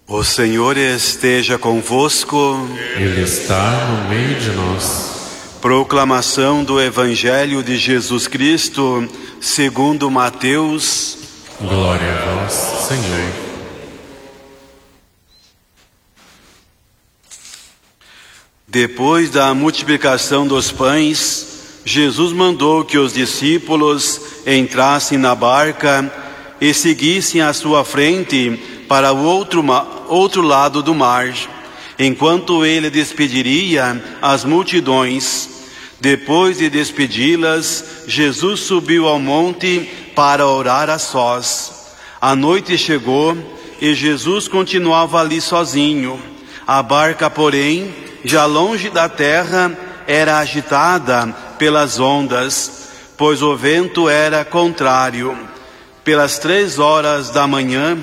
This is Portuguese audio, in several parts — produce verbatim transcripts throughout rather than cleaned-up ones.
O Senhor esteja convosco. Ele está no meio de nós. Proclamação do Evangelho de Jesus Cristo, segundo Mateus. Glória a vós, Senhor. Depois da multiplicação dos pães, Jesus mandou que os discípulos entrassem na barca e seguissem à sua frente para o outro, outro lado do mar, enquanto ele despediria as multidões. Depois de despedi-las, Jesus subiu ao monte para orar a sós. A noite chegou e Jesus continuava ali sozinho. A barca, porém, já longe da terra, era agitada pelas ondas, pois o vento era contrário. Pelas três horas da manhã,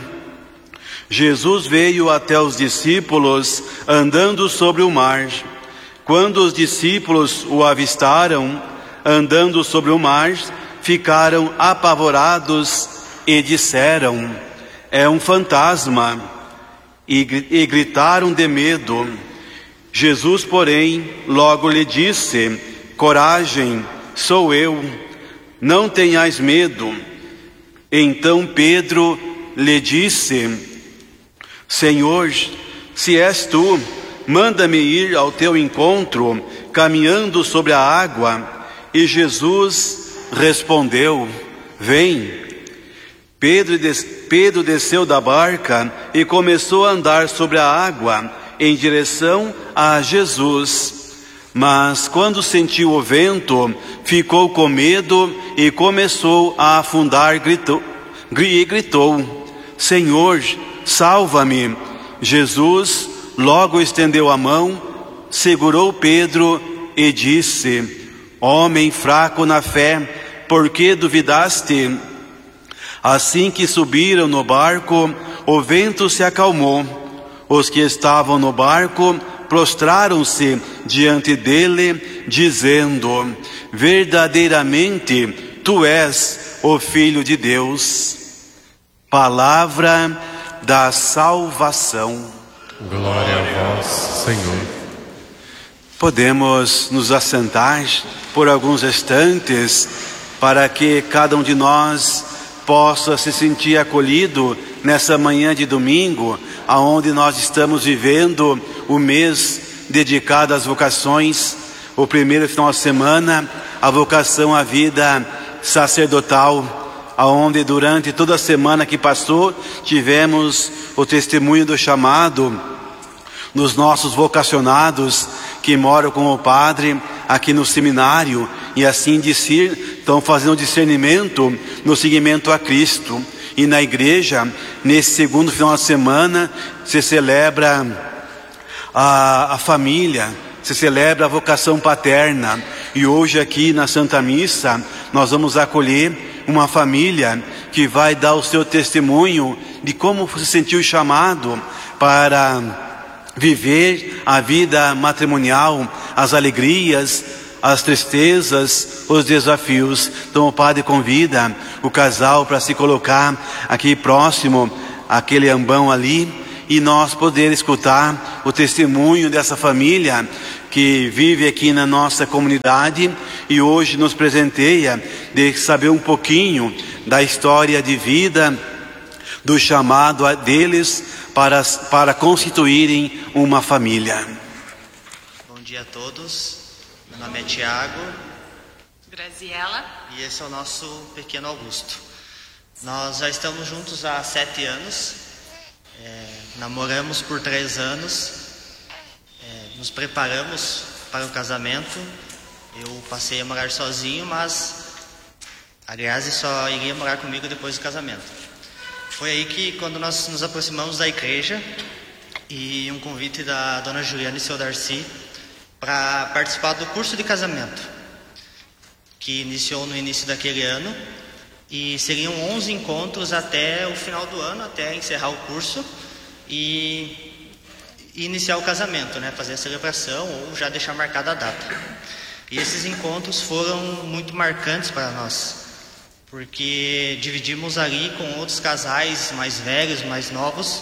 Jesus veio até os discípulos andando sobre o mar. Quando os discípulos o avistaram andando sobre o mar, ficaram apavorados e disseram: é um fantasma, e, e gritaram de medo. Jesus, porém, logo lhe disse: coragem, sou eu, não tenhais medo. Então Pedro lhe disse: Senhor, se és tu, manda-me ir ao teu encontro, caminhando sobre a água. E Jesus respondeu: vem. Pedro, des- Pedro desceu da barca e começou a andar sobre a água em direção a Jesus. Mas quando sentiu o vento, ficou com medo e começou a afundar, gritou, e gritou: Senhor, salva-me. Jesus logo estendeu a mão, segurou Pedro e disse: homem fraco na fé, por que duvidaste? Assim que subiram no barco, o vento se acalmou. Os que estavam no barco prostraram-se diante dele, dizendo: verdadeiramente tu és o Filho de Deus. Palavra da salvação. Glória a vós, Senhor. Podemos nos assentar por alguns instantes para que cada um de nós possa se sentir acolhido nessa manhã de domingo, aonde nós estamos vivendo o mês dedicado às vocações. O primeiro final de semana, a vocação à vida sacerdotal, aonde durante toda a semana que passou tivemos o testemunho do chamado dos nossos vocacionados que moram com o padre aqui no seminário e assim discir, estão fazendo discernimento no seguimento a Cristo. E na igreja, nesse segundo final de semana, se celebra a, a família, se celebra a vocação paterna. E hoje aqui na Santa Missa nós vamos acolher uma família que vai dar o seu testemunho de como se sentiu chamado para viver a vida matrimonial, as alegrias, as tristezas, os desafios. Então o padre convida o casal para se colocar aqui próximo àquele ambão ali e nós poder escutar o testemunho dessa família que vive aqui na nossa comunidade e hoje nos presenteia de saber um pouquinho da história de vida, do chamado deles para, para constituírem uma família. Bom dia a todos, meu nome é Tiago Graziela e esse é o nosso pequeno Augusto. Nós já estamos juntos há sete anos, é, namoramos por três anos, é, nos preparamos para o casamento. Eu passei a morar sozinho, mas aliás só iria morar comigo depois do casamento. Foi aí que quando nós nos aproximamos da igreja e um convite da dona Juliana e seu Darcy para participar do curso de casamento, que iniciou no início daquele ano, e seriam onze encontros até o final do ano, até encerrar o curso e, e iniciar o casamento, né? Fazer a celebração ou já deixar marcada a data. E esses encontros foram muito marcantes para nós, porque dividimos ali com outros casais mais velhos, mais novos,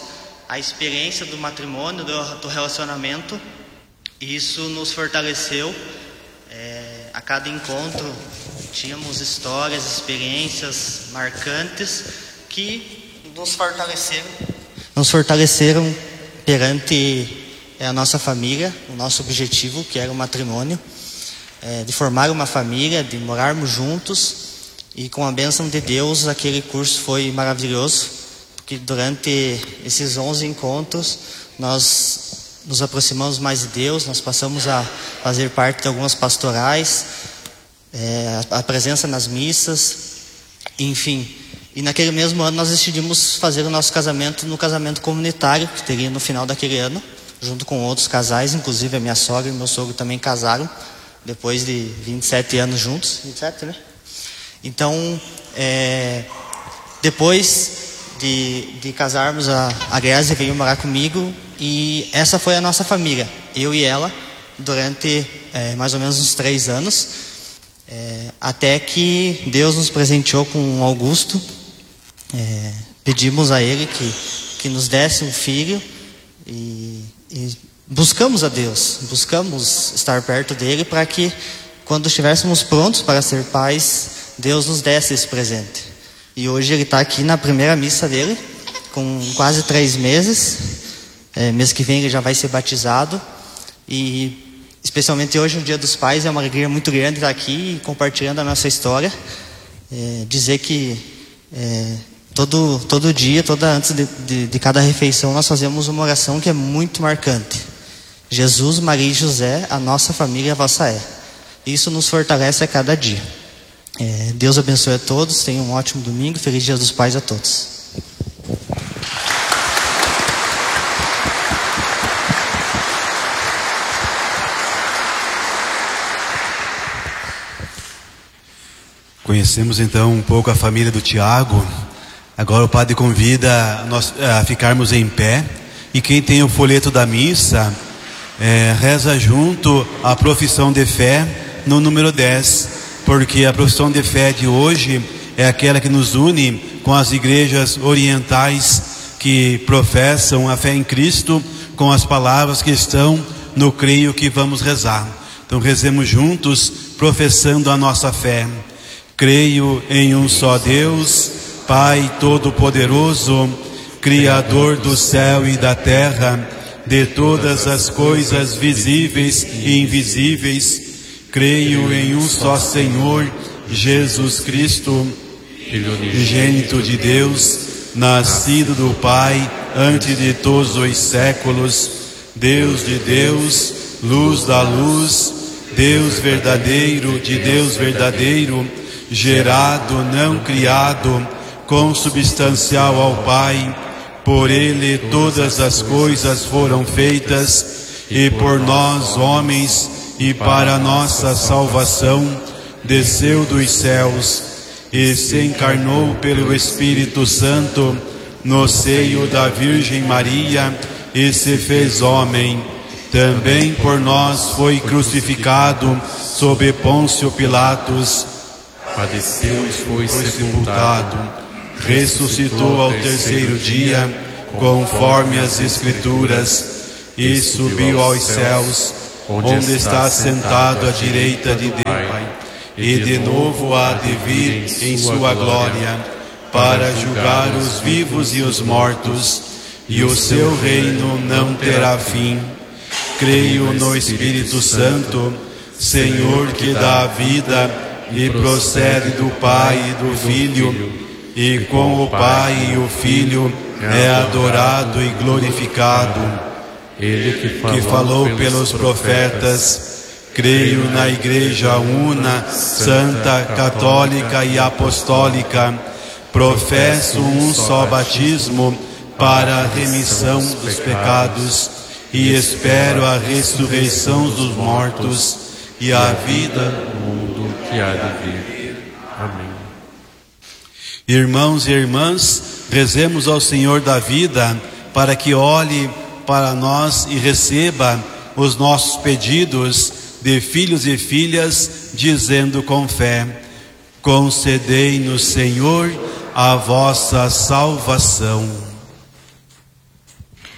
a experiência do matrimônio, do, do relacionamento, e isso nos fortaleceu. É, a cada encontro tínhamos histórias, experiências marcantes que nos fortaleceram, nos fortaleceram perante é, a nossa família, o nosso objetivo, que era o matrimônio, é, de formar uma família, de morarmos juntos. E com a bênção de Deus, aquele curso foi maravilhoso, porque durante esses onze encontros nós nos aproximamos mais de Deus, nós passamos a fazer parte de algumas pastorais, é, a presença nas missas, enfim. E naquele mesmo ano nós decidimos fazer o nosso casamento no casamento comunitário, que teria no final daquele ano, junto com outros casais, inclusive a minha sogra e meu sogro também casaram, depois de vinte e sete anos juntos. vinte e sete, né? Então, é, depois de, de casarmos, a, a Grazi veio morar comigo, e essa foi a nossa família, eu e ela, durante é, mais ou menos uns três anos, é, até que Deus nos presenteou com Augusto. É, pedimos a Ele que, que nos desse um filho, e, e buscamos a Deus, buscamos estar perto dele para que, quando estivéssemos prontos para ser pais, Deus nos desse esse presente. E hoje ele está aqui na primeira missa dele, com quase três meses. É, mês que vem ele já vai ser batizado. E especialmente hoje, no Dia dos Pais, é uma alegria muito grande estar aqui compartilhando a nossa história. É, dizer que é, todo, todo dia, toda, antes de, de, de cada refeição, nós fazemos uma oração que é muito marcante. Jesus, Maria e José, a nossa família, a vossa é. Isso nos fortalece a cada dia. É, Deus abençoe a todos, tenham um ótimo domingo, feliz Dia dos Pais a todos. Conhecemos então um pouco a família do Tiago. Agora o padre convida nós a ficarmos em pé, e quem tem o folheto da missa é, reza junto a profissão de fé no número dez. Porque a profissão de fé de hoje é aquela que nos une com as igrejas orientais que professam a fé em Cristo, com as palavras que estão no creio que vamos rezar. Então rezemos juntos, professando a nossa fé. Creio em um só Deus, Pai Todo-Poderoso, Criador do céu e da terra, de todas as coisas visíveis e invisíveis. Creio em um só Senhor, Jesus Cristo, Filho unigênito de Deus, nascido do Pai antes de todos os séculos, Deus de Deus, luz da luz, Deus verdadeiro de Deus verdadeiro, gerado, não criado, consubstancial ao Pai. Por Ele todas as coisas foram feitas, e por nós, homens, e para nossa salvação, desceu dos céus e se encarnou pelo Espírito Santo no seio da Virgem Maria e se fez homem. Também por nós foi crucificado sob Pôncio Pilatos, padeceu e foi sepultado, ressuscitou ao terceiro dia, conforme as Escrituras, e subiu aos céus, onde está sentado à direita de Deus, e de novo há de vir em sua glória, para julgar os vivos e os mortos, e o seu reino não terá fim. Creio no Espírito Santo, Senhor que dá a vida e procede do Pai e do Filho, e com o Pai e o Filho é adorado e glorificado. Ele que falou, que falou pelos profetas. Creio na Igreja una, santa, católica e apostólica. Professo um só batismo para a remissão dos pecados, e espero a ressurreição dos mortos e a vida do mundo que há de vir. Amém. Irmãos e irmãs, rezemos ao Senhor da vida para que olhe para nós e receba os nossos pedidos de filhos e filhas, dizendo com fé: concedei-nos, Senhor, a vossa salvação.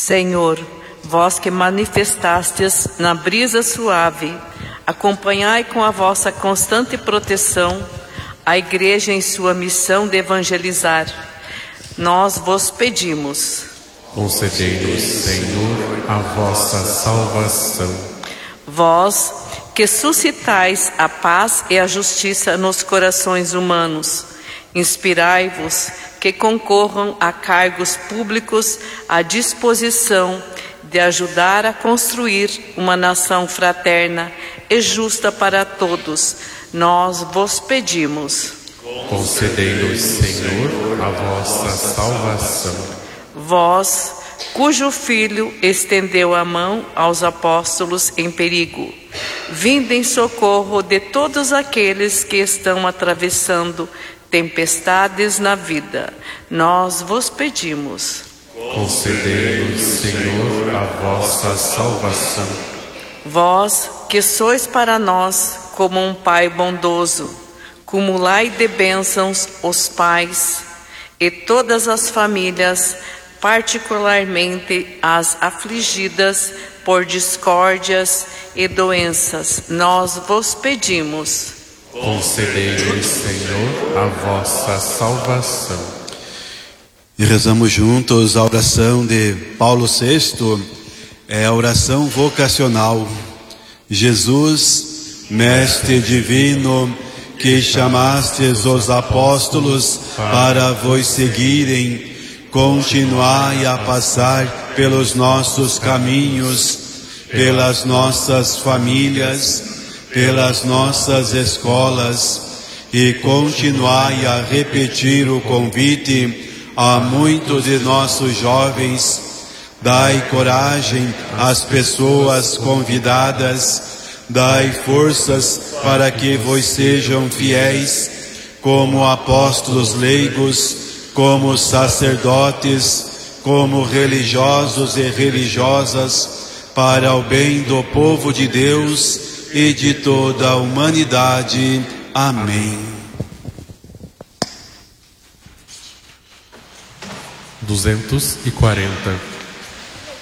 Senhor, vós que manifestastes na brisa suave, acompanhai com a vossa constante proteção a Igreja em sua missão de evangelizar. Nós vos pedimos. Concedei-nos, Senhor, a vossa salvação. Vós que suscitais a paz e a justiça nos corações humanos, inspirai-vos que concorram a cargos públicos à disposição de ajudar a construir uma nação fraterna e justa para todos. Nós vos pedimos. Concedei-nos, Senhor, a vossa salvação. Vós, cujo Filho estendeu a mão aos apóstolos em perigo, vinde em socorro de todos aqueles que estão atravessando tempestades na vida. Nós vos pedimos. Concedei-nos, Senhor, a vossa salvação. Vós, que sois para nós como um Pai bondoso, cumulai de bênçãos os pais e todas as famílias, particularmente as afligidas por discórdias e doenças. Nós vos pedimos. Concedei-nos, Senhor, a vossa salvação. E rezamos juntos a oração de Paulo sexto, é a oração vocacional. Jesus, Mestre divino, que chamastes os apóstolos para vos seguirem, continuai a passar pelos nossos caminhos, pelas nossas famílias, pelas nossas escolas, e continuai a repetir o convite a muitos de nossos jovens. Dai coragem às pessoas convidadas, dai forças para que vos sejam fiéis, como apóstolos leigos, como sacerdotes, como religiosos e religiosas, para o bem do povo de Deus e de toda a humanidade. Amém. duzentos e quarenta.